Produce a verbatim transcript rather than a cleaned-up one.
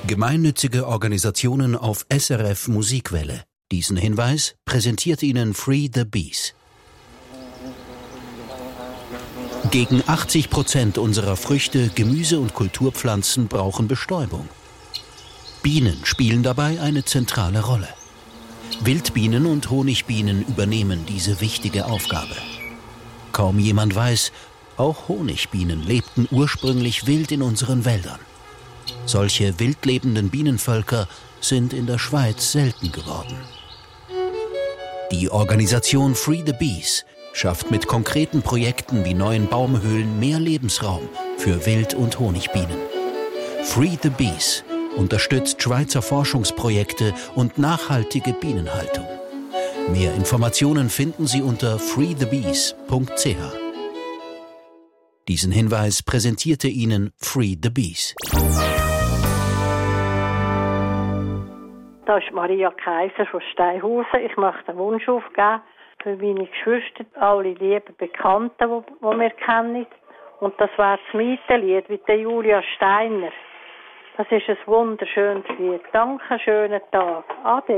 Gemeinnützige Organisationen auf S R F Musikwelle. Diesen Hinweis präsentiert Ihnen Free the Bees. Gegen achtzig Prozent unserer Früchte, Gemüse und Kulturpflanzen brauchen Bestäubung. Bienen spielen dabei eine zentrale Rolle. Wildbienen und Honigbienen übernehmen diese wichtige Aufgabe. Kaum jemand weiß, auch Honigbienen lebten ursprünglich wild in unseren Wäldern. Solche wildlebenden Bienenvölker sind in der Schweiz selten geworden. Die Organisation Free the Bees schafft mit konkreten Projekten wie neuen Baumhöhlen mehr Lebensraum für Wild- und Honigbienen. Free the Bees unterstützt Schweizer Forschungsprojekte und nachhaltige Bienenhaltung. Mehr Informationen finden Sie unter free the bees punkt c h. Diesen Hinweis präsentierte Ihnen Free the Bees. Das ist Maria Kaiser von Steinhausen. Ich möchte einen Wunsch aufgeben für meine Geschwister, alle lieben Bekannten, die, die wir kennen. Und das wäre das Mietenlied mit der Julia Steiner. Das ist ein wunderschönes Lied. Danke, schönen Tag. Ade.